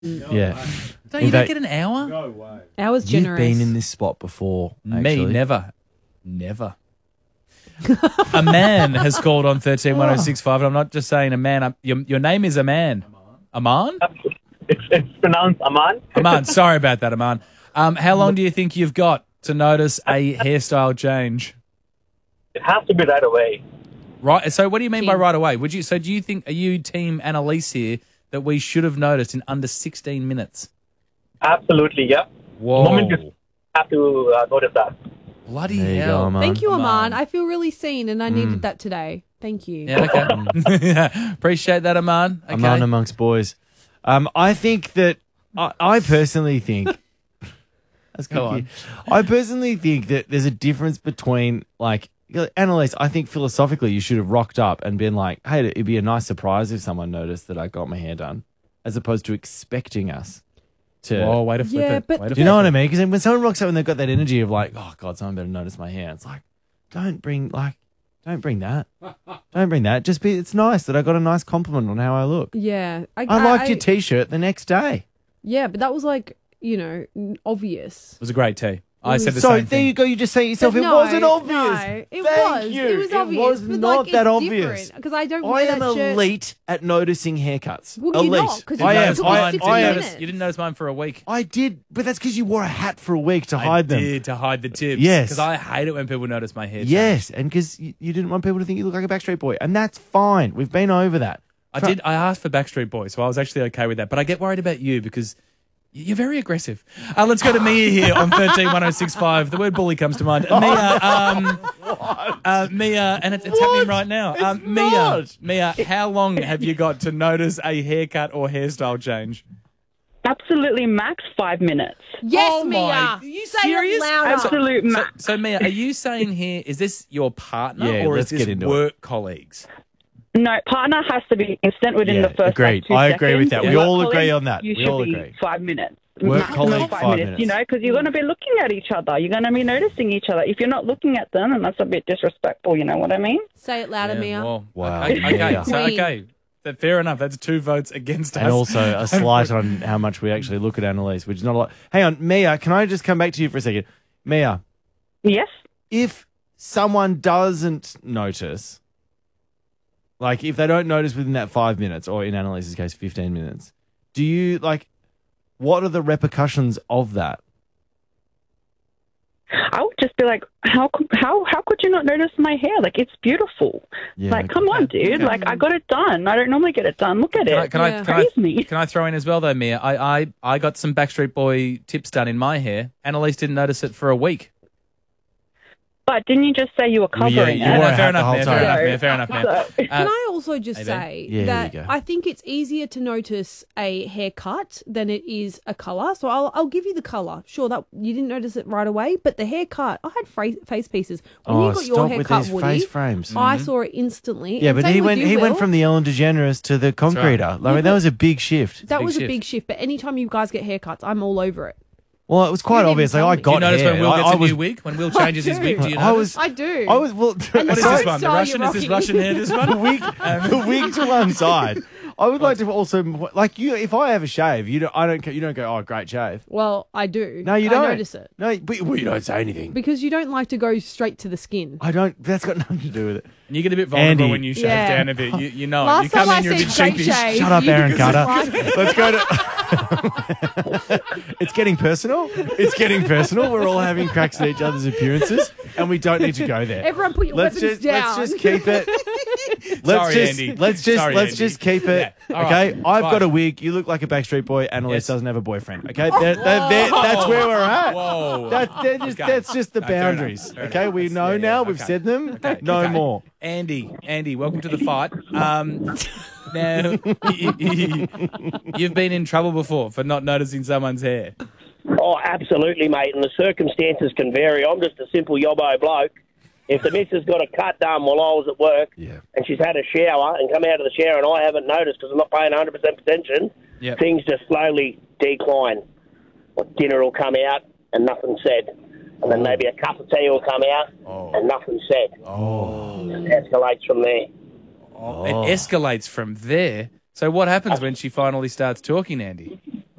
Yeah. Don't you don't get an hour? No way. Hours You've generous. been in this spot before, actually. Me, never. A man has called on 131065, and I'm not just saying a man. Your name is Aman. Aman? It's pronounced Aman. Aman, sorry about that, Aman. How long do you think you've got to notice a hairstyle change? It has to be right away. Right. So what do you mean by Team. right away? Do you think, are you team Annalise here, that we should have noticed in under 16 minutes? Absolutely, yeah. Whoa. Moment you have to notice that. Bloody There you hell. go, Aman. Thank you, Aman. I feel really seen, and I needed that today. Thank you. Yeah, okay. Appreciate that, Aman. Okay. Aman amongst boys. I think that I personally think. Let's go on. I personally think that there's a difference between Annalise. I think philosophically you should have rocked up and been like, "Hey, it'd be a nice surprise if someone noticed that I got my hair done," as opposed to expecting us to. Whoa, way to flip Yeah, it. but- Way to Do you know flip what I it. mean? Because when someone rocks up and they've got that energy of like, "Oh God, someone better notice my hair," it's like, don't bring that. Don't bring that. Just be. It's nice that I got a nice compliment on how I look. Yeah. I liked your T-shirt the next day. Yeah, but that was obvious. It was a great tea. I said the So same there thing. you go. You just say it yourself. But It no, wasn't obvious. No, it Thank was. you. It was obvious. was but not it's that obvious. Because I don't I wear am that shirt. elite at noticing haircuts. Well, you're elite. not, 'cause I you am. took I, 16 I am. minutes. You didn't notice mine for a week. I did, but that's because you wore a hat for a week to I hide them. did, to hide the tips. Yes. Because I hate it when people notice my hair. Yes, and because you didn't want people to think you look like a Backstreet Boy, and that's fine. We've been over that. I asked for Backstreet Boys, so I was actually okay with that. But I get worried about you because you're very aggressive. Let's go to Mia here on 131065. The word bully comes to mind. Mia, and it's happening right now. It's not. Mia, how long have you got to notice a haircut or hairstyle change? Absolutely max 5 minutes. Yes, Oh Mia. my- Are you Say it serious? louder. Absolute max. So Mia, are you saying here, is this your partner Yeah, or is let's this get into work colleagues? No, partner has to be instant within Yeah, the first agreed. 2 I seconds. agree with that. We Work all agree colleague, on that. You We should all be agree. 5 minutes. Work Maximum colleague, 5 minutes. because you're going to be looking at each other. You're going to be noticing each other. If you're not looking at them, then that's a bit disrespectful, you know what I mean? Say it louder, Mia. Well, Wow. Okay, Yeah. so, okay. Fair enough. That's 2 votes against us. And also a slight on how much we actually look at Annalise, which is not a lot. Hang on, Mia, can I just come back to you for a second? Mia, Yes? if someone doesn't notice, like if they don't notice within that 5 minutes, or in Annalise's case, 15 minutes, do you what are the repercussions of that? I would just be like, how could you not notice my hair? Like, it's beautiful. Yeah, like, come on, dude. Okay. Like, I got it done. I don't normally get it done. Look at it. Praise me. Can I throw in as well though, Mia? I got some Backstreet Boy tips done in my hair. Annalise didn't notice it for a week. But didn't you just say you were covering you it? wore a fair hat the enough, whole Mia, time. fair enough, Mia. So- Can I also just Maybe. say Yeah, that there you go. I think it's easier to notice a haircut than it is a colour. So I'll give you the colour. Sure, that you didn't notice it right away, but the haircut, I had face pieces. When you got your stop with haircut, these Woody, face frames. I saw it instantly. Yeah, And but same he with went you, he went Will. from the Ellen DeGeneres to the concreter. right. I mean, that was a big shift. That big was a shift. big shift. But anytime you guys get haircuts, I'm all over it. Well, it was quite You didn't obvious. tell I me. got You notice hair. when Will gets I a was, new wig? When Will changes his wig, do you notice? I was. I do. I was. Well, And What is Sorry. this one? The Style Russian? you're Is this rocking. Russian hair, this one? the wig to one side. I would like to also like you. If I have a shave, you don't go, oh, great shave. Well, I do. No, you don't. I notice it. No, but you don't say anything. Because you don't like to go straight to the skin. I don't. That's got nothing to do with it. And you get a bit vulnerable Andy. when you shave Yeah. down a bit. You know it. Last You come time in, you're I a bit said great sheepish. shave. Shut up, you Aaron didn't Carter. like it. Let's go to. It's getting personal. It's getting personal. We're all having cracks at each other's appearances, and we don't need to go there. Everyone put your weapons down. Let's just keep it. Sorry, Andy. Let's Sorry, just Andy. keep it. Yeah. All right. Okay, I've Fine. got a wig. You look like a Backstreet Boy. Annalise Yes. doesn't have a boyfriend. Okay, that's where we're at. Whoa. That's Okay. just the No, fair enough, boundaries. fair Okay, enough. we That's- know yeah, now. yeah, We've okay. said them. Okay, No okay. more. Andy, welcome to the fight. Now, you've been in trouble before for not noticing someone's hair. Oh, absolutely, mate. And the circumstances can vary. I'm just a simple yobbo bloke. If the missus got a cut done while I was at work and she's had a shower and come out of the shower and I haven't noticed because I'm not paying 100% attention, Yep. things just slowly decline. Dinner will come out and nothing said. And then maybe a cup of tea will come out and nothing said. It escalates from there. It escalates from there. So what happens when she finally starts talking, Andy?